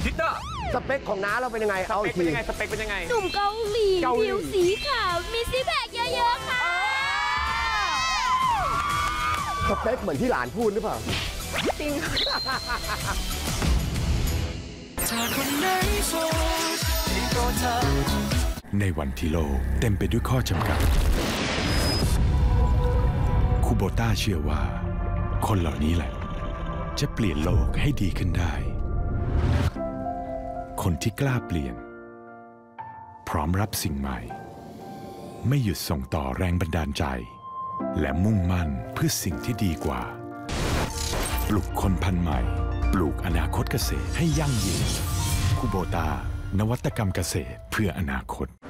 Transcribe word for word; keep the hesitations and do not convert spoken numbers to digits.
ฮิตอ่ะสเปคของน้าเราเป็นยังไงเอาอีกทีสเปคเป็นยังไงหนุ่มเกาหลีผิวสีขาวมีซิกแพคเยอะๆค่ะสเปคเหมือนที่หลานพูดหรือเปล่าจริงในวันที่โลกเต็มไปด้วยข้อจำกัดคูโบต้าเชื่อว่าคนเหล่านี้แหละจะเปลี่ยนโลกให้ดีขึ้นได้คนที่กล้าเปลี่ยนพร้อมรับสิ่งใหม่ไม่หยุดส่งต่อแรงบันดาลใจและมุ่งมั่นเพื่อสิ่งที่ดีกว่าปลุกคนพันธุ์ใหม่ปลูกอนาคตเกษตรให้ยั่งยืนคูโบต้านวัตกรรมเกษตรเพื่ออนาคต